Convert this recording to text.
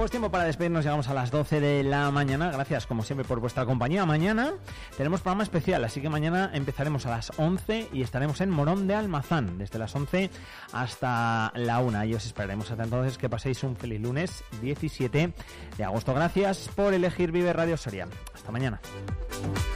Pues tiempo para despedirnos, llegamos a las 12 de la mañana. Gracias como siempre por vuestra compañía. Mañana tenemos programa especial, así que mañana empezaremos a las 11 y estaremos en Morón de Almazán, desde las 11 hasta la 1. Y os esperaremos hasta entonces. Que paséis un feliz lunes 17 de agosto. Gracias por elegir Vive Radio Soria. Hasta mañana.